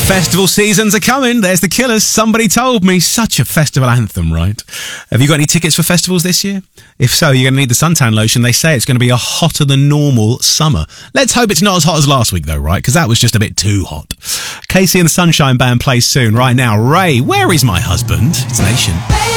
Festival seasons are coming. There's the Killers. Somebody told me. Such a festival anthem, right? Have you got any tickets for festivals this year? If so, you're going to need the suntan lotion. They say it's going to be a hotter than normal summer. Let's hope it's not as hot as last week, though, right? Because that was just a bit too hot. Casey and the Sunshine Band plays soon. Right now, Ray, Where Is My Husband? It's Nation.